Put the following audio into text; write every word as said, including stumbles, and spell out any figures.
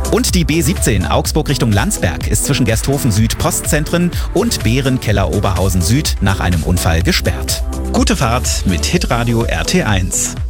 Und die B siebzehn Augsburg Richtung Landsberg ist zwischen Gersthofen Süd Postzentren und Behrenkeller Oberhausen Süd nach einem Unfall gesperrt. Gute Fahrt mit Hitradio R T eins.